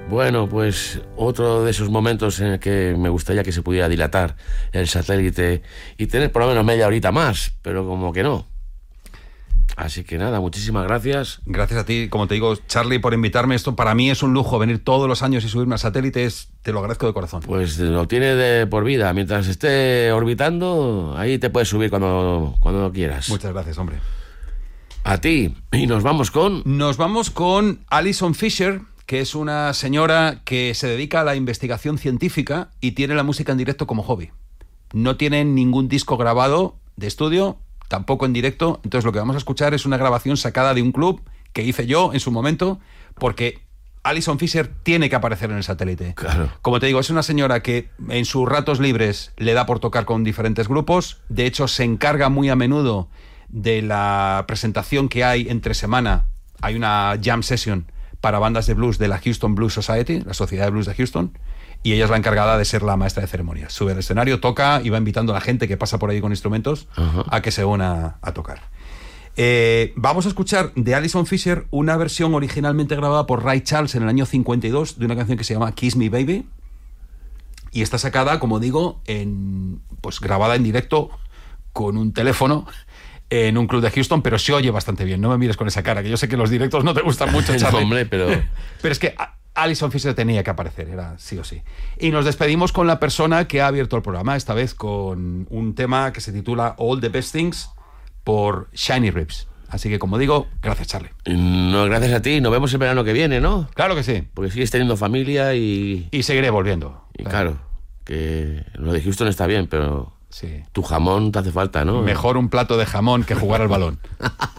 Bueno, pues otro de esos momentos en el que me gustaría que se pudiera dilatar el satélite y tener por lo menos media horita más, pero como que no. Así que nada, muchísimas gracias. Gracias a ti, como te digo, Charlie, por invitarme. Esto para mí es un lujo, venir todos los años y subirme al satélite, te lo agradezco de corazón. Pues lo tiene de por vida. Mientras esté orbitando, ahí te puedes subir cuando quieras. Muchas gracias, hombre. A ti. Y nos vamos con Alison Fisher, que es una señora que se dedica a la investigación científica y tiene la música en directo como hobby. No tiene ningún disco grabado de estudio, tampoco en directo. Entonces lo que vamos a escuchar es una grabación sacada de un club que hice yo en su momento, porque Alison Fisher tiene que aparecer en el satélite. Claro. Como te digo, es una señora que en sus ratos libres le da por tocar con diferentes grupos. De hecho, se encarga muy a menudo de la presentación que hay entre semana. Hay una jam session para bandas de blues de la Houston Blues Society, la Sociedad de Blues de Houston, y ella es la encargada de ser la maestra de ceremonias. Sube al escenario, toca y va invitando a la gente que pasa por ahí con instrumentos a que se una a tocar. Vamos a escuchar de Alison Fisher una versión originalmente grabada por Ray Charles en el año 52 de una canción que se llama Kiss Me Baby, y está sacada, como digo, pues grabada en directo con un teléfono en un club de Houston, pero se oye bastante bien. No me mires con esa cara, que yo sé que los directos no te gustan mucho, Charlie. No, hombre, pero es que Alison Fisher tenía que aparecer, era sí o sí. Y nos despedimos con la persona que ha abierto el programa, esta vez con un tema que se titula All the Best Things por Shiny Ribs. Así que, como digo, gracias, Charlie. No, gracias a ti. Nos vemos el verano que viene, ¿no? Claro que sí. Porque sigues teniendo familia y seguiré volviendo. Y claro, que lo de Houston está bien, pero sí, tu jamón te hace falta, ¿no? Mejor un plato de jamón que jugar al balón.